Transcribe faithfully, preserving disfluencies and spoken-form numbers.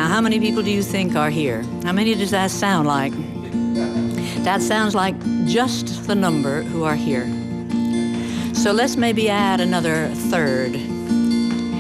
Now, how many people do you think are here? How many does that sound like? That sounds like just the number who are here. So let's maybe add another third